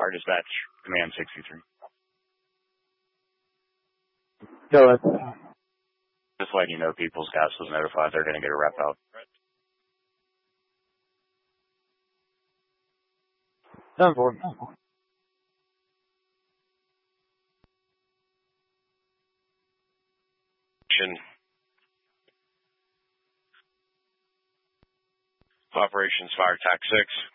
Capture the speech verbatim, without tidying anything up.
Fire dispatch, command sixty-three. Go ahead. Just letting you know, People's Gas was notified they're going to get a rep out. Done for. Operations Fire Tac six.